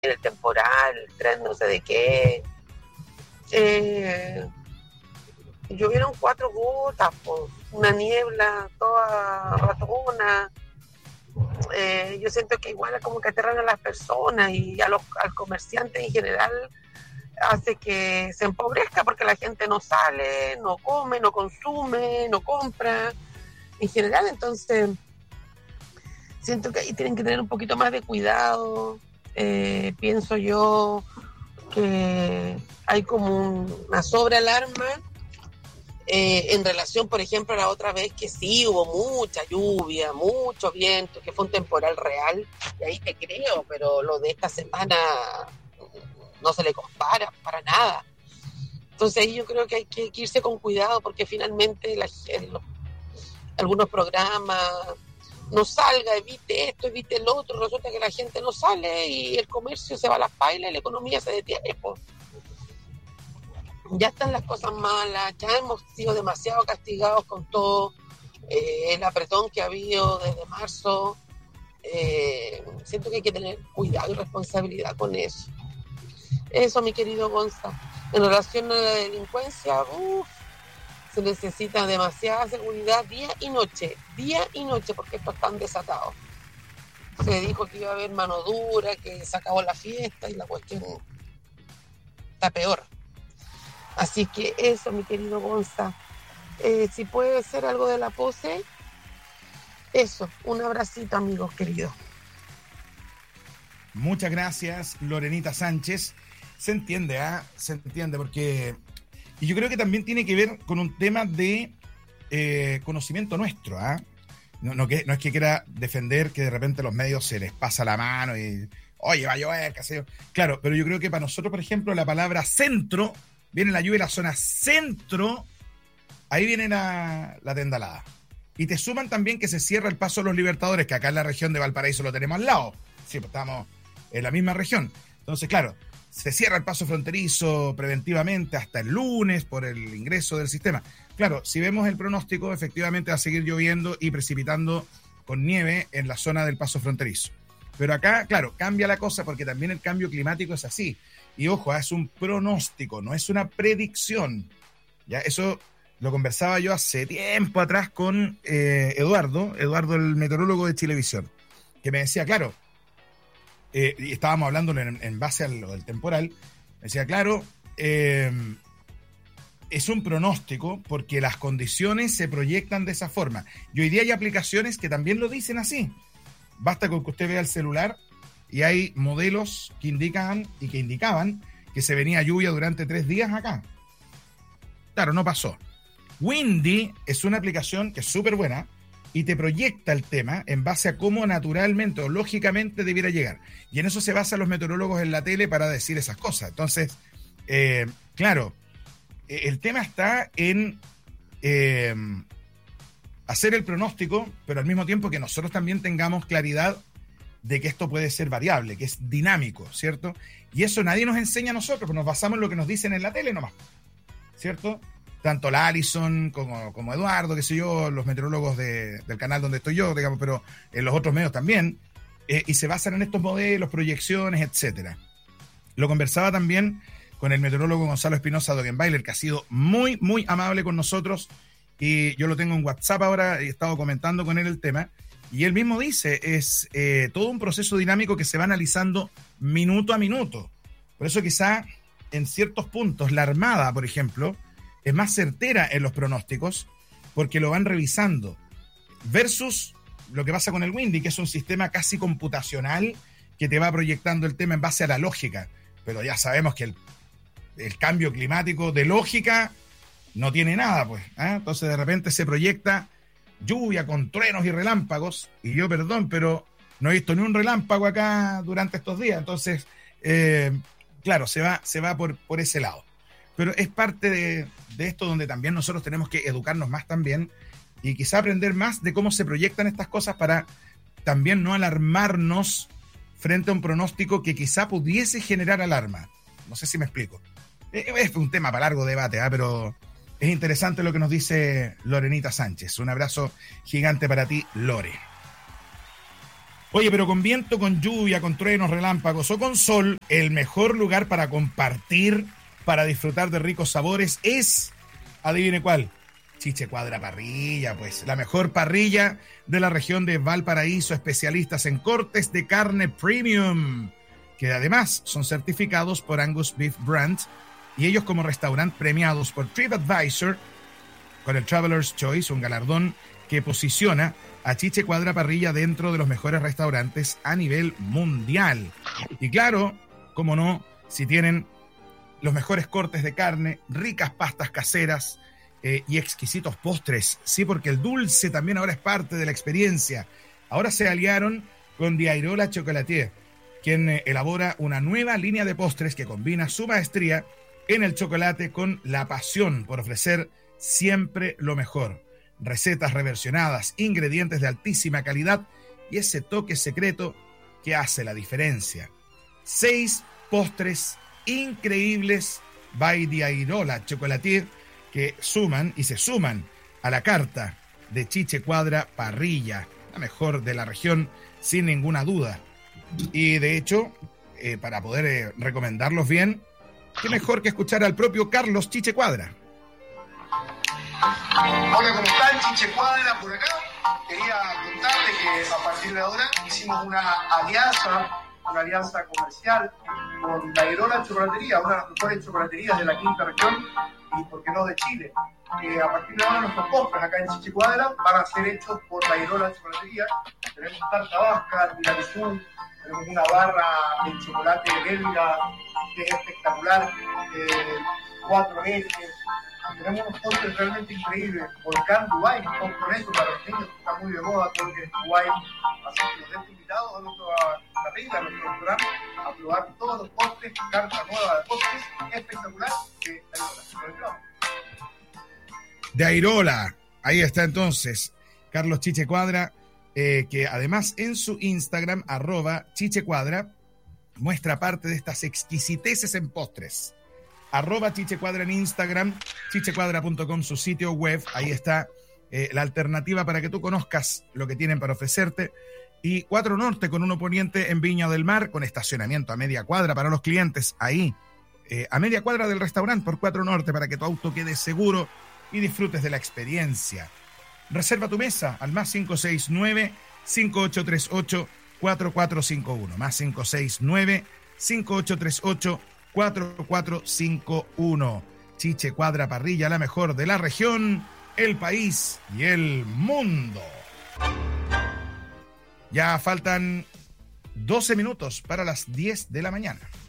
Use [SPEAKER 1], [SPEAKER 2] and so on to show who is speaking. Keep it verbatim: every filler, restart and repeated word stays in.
[SPEAKER 1] el temporal, el tren no sé de qué. Eh, llovieron cuatro gotas, pues, una niebla toda ratona. Eh, yo siento que igual como que aterran a las personas y a los, al comerciante en general hace que se empobrezca porque la gente no sale, no come, no consume, no compra en general. Entonces siento que ahí tienen que tener un poquito más de cuidado. Eh, pienso yo que hay como un, una sobrealarma eh, en relación, por ejemplo, a la otra vez que sí hubo mucha lluvia, mucho viento, que fue un temporal real, y ahí te creo, pero lo de esta semana no se le compara para nada. Entonces ahí yo creo que hay que, que irse con cuidado porque finalmente la, los, algunos programas no salga, evite esto, evite el otro, resulta que la gente no sale y el comercio se va a las pailas y la economía se detiene, pues. Ya están las cosas malas, ya hemos sido demasiado castigados con todo eh, el apretón que ha habido desde marzo. Eh, siento que hay que tener cuidado y responsabilidad con eso. Eso, mi querido Gonza. En relación a la delincuencia, uff, se necesita demasiada seguridad día y noche, día y noche, porque estos están desatados. Se dijo que iba a haber mano dura, que se acabó la fiesta y la cuestión está peor. Así que eso, mi querido Gonza. Eh, si puede ser algo de la pose, eso, un abracito, amigos queridos.
[SPEAKER 2] Muchas gracias, Lorenita Sánchez. Se entiende, ¿ah? ¿eh? Se entiende, porque... Y yo creo que también tiene que ver con un tema de eh, conocimiento nuestro, ¿ah? ¿eh? No, no, que, no es que quiera defender que de repente a los medios se les pasa la mano y... Oye, va a llover, qué sé yo. Claro, pero yo creo que para nosotros, por ejemplo, la palabra centro, viene la lluvia en la zona centro, ahí viene la, la tendalada. Y te suman también que se cierra el paso a los Libertadores, que acá en la región de Valparaíso lo tenemos al lado. Sí, pues estamos en la misma región. Entonces, claro, se cierra el paso fronterizo preventivamente hasta el lunes por el ingreso del sistema. Claro, si vemos el pronóstico, efectivamente va a seguir lloviendo y precipitando con nieve en la zona del paso fronterizo. Pero acá, claro, cambia la cosa porque también el cambio climático es así. Y ojo, es un pronóstico, no es una predicción. Ya, eso lo conversaba yo hace tiempo atrás con eh, Eduardo, Eduardo el meteorólogo de Chilevisión, que me decía, claro, eh, y estábamos hablando en, en base a lo del temporal, me decía, claro, eh, es un pronóstico porque las condiciones se proyectan de esa forma. Y hoy día hay aplicaciones que también lo dicen así. Basta con que usted vea el celular y hay modelos que indican y que indicaban que se venía lluvia durante tres días acá. Claro, no pasó. Windy es una aplicación que es súper buena y te proyecta el tema en base a cómo naturalmente o lógicamente debiera llegar. Y en eso se basan los meteorólogos en la tele para decir esas cosas. Entonces, eh, claro, el tema está en eh, hacer el pronóstico, pero al mismo tiempo que nosotros también tengamos claridad de que esto puede ser variable, que es dinámico, ¿cierto? Y eso nadie nos enseña a nosotros, pues nos basamos en lo que nos dicen en la tele nomás, ¿cierto? Tanto la Alison como, como Eduardo, qué sé yo, los meteorólogos de, del canal donde estoy yo, digamos, pero en los otros medios también, eh, y se basan en estos modelos, proyecciones, etcétera. Lo conversaba también con el meteorólogo Gonzalo Espinosa Dogenbailer, que ha sido muy, muy amable con nosotros, y yo lo tengo en WhatsApp ahora, he estado comentando con él el tema, y él mismo dice, es eh, todo un proceso dinámico que se va analizando minuto a minuto. Por eso quizá en ciertos puntos la Armada, por ejemplo, es más certera en los pronósticos porque lo van revisando. Versus lo que pasa con el Windy, que es un sistema casi computacional que te va proyectando el tema en base a la lógica. Pero ya sabemos que el, el cambio climático de lógica no tiene nada, pues. ¿eh? Entonces de repente se proyecta lluvia con truenos y relámpagos, y yo, perdón, pero no he visto ni un relámpago acá durante estos días. Entonces, eh, claro, se va, se va por, por ese lado. Pero es parte de, de esto donde también nosotros tenemos que educarnos más también y quizá aprender más de cómo se proyectan estas cosas para también no alarmarnos frente a un pronóstico que quizá pudiese generar alarma. No sé si me explico. Es un tema para largo debate, ¿eh? Pero es interesante lo que nos dice Lorenita Sánchez. Un abrazo gigante para ti, Lore. Oye, pero con viento, con lluvia, con truenos, relámpagos o con sol, el mejor lugar para compartir, para disfrutar de ricos sabores es, adivine cuál, Chiche Cuadra Parrilla, pues, la mejor parrilla de la región de Valparaíso, especialistas en cortes de carne premium, que además son certificados por Angus Beef Brand, y ellos como restaurante premiados por TripAdvisor, con el Traveler's Choice, un galardón que posiciona a Chiche Cuadra Parrilla dentro de los mejores restaurantes a nivel mundial. Y claro, como no, si tienen los mejores cortes de carne, ricas pastas caseras eh, y exquisitos postres. Sí, porque el dulce también ahora es parte de la experiencia. Ahora se aliaron con Diairola Chocolatier, quien eh, elabora una nueva línea de postres que combina su maestría en el chocolate con la pasión por ofrecer siempre lo mejor. Recetas reversionadas, ingredientes de altísima calidad y ese toque secreto que hace la diferencia. Seis postres increíbles by Diairola Chocolatier que suman y se suman a la carta de Chiche Cuadra Parrilla, la mejor de la región sin ninguna duda. Y de hecho, eh, para poder eh, recomendarlos bien, qué mejor que escuchar al propio Carlos Chiche Cuadra.
[SPEAKER 3] Hola, ¿cómo están? Chiche Cuadra por acá. Quería contarles que a partir de ahora hicimos una alianza, una alianza comercial con Diairola Chocolatería, una de las mejores chocolaterías de la quinta región y, por qué no, de Chile. Eh, a partir de ahora nuestros postres acá en Chiche Cuadra van a ser hechos por Diairola Chocolatería. Tenemos tarta vasca, tiramisú, tenemos una barra de chocolate belga que es espectacular, eh, cuatro leches. Tenemos unos postres realmente increíbles. Volcán Dubái, con eso para los niños, está muy de moda todo lo que es Dubái. Así que los dejo invitados a nuestra parrilla, a nuestro restaurante, a probar todos los postres, carta nueva de postres espectacular de Diairola.
[SPEAKER 2] De Diairola, ahí está entonces Carlos Chiche Cuadra, eh, que además en su Instagram, arroba Chiche Cuadra, muestra parte de estas exquisiteces en postres. Arroba Chiche Cuadra en Instagram, chichecuadra punto com, su sitio web. Ahí está eh, la alternativa para que tú conozcas lo que tienen para ofrecerte. Y Cuatro Norte con uno poniente en Viña del Mar, con estacionamiento a media cuadra para los clientes. Ahí, eh, a media cuadra del restaurante por Cuatro Norte, para que tu auto quede seguro y disfrutes de la experiencia. Reserva tu mesa al más cinco seis nueve, cinco ocho tres ocho, cuatro cuatro cinco uno. Más cinco seis nueve, cinco ocho tres ocho, cuatro cuatro cinco uno. Chiche Cuadra Parrilla, la mejor de la región, el país y el mundo. Ya faltan doce minutos para las diez de la mañana.